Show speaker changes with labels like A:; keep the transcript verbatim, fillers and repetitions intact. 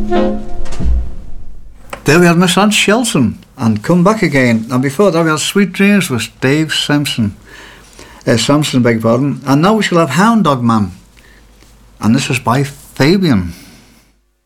A: There we had Miss Anne Shelton and Come Back Again. And before that we had Sweet Dreams with Dave Sampson. Uh, Sampson, beg your pardon. And now we shall have Hound Dog Man. And this was by Fabian.